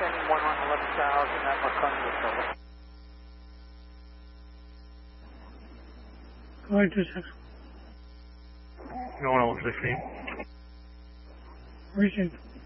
descending 111,000 at Marconi Patrol. Go ahead, 26. No 116. Recent.